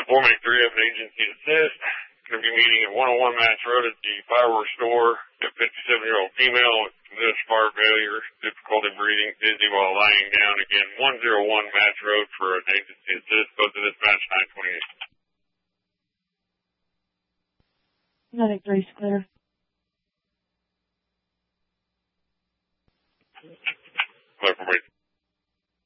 Formate 3 of an agency assist. Going to be meeting at 101 Match Road at the fireworks store. A 57-year-old female with congestive heart failure, difficulty breathing, dizzy while lying down. Again, 101 Match Road for an agency assist. Both of dispatch 928. Medic 3's clear. Clear for me.